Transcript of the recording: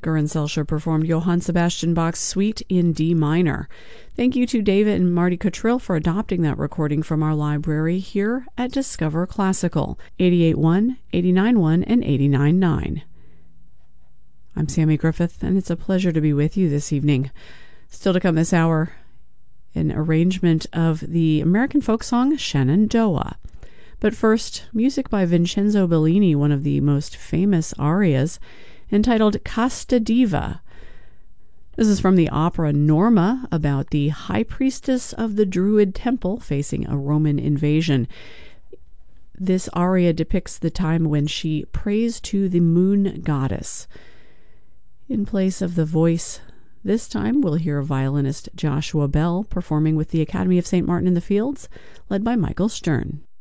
Göran Selcher performed Johann Sebastian Bach's Suite in D minor. Thank you to David and Marty Cottrill for adopting that recording from our library here at Discover Classical, 88.1, 89.1, and 89.9. I'm Sammy Griffith, and it's a pleasure to be with you this evening. Still to come this hour, an arrangement of the American folk song Shenandoah. But first, music by Vincenzo Bellini, one of the most famous arias, entitled Casta Diva. This is from the opera Norma, about the high priestess of the Druid temple facing a Roman invasion. This aria depicts the time when she prays to the moon goddess. In place of the voice, this time we'll hear violinist Joshua Bell performing with the Academy of St. Martin in the Fields, led by Michael Stern.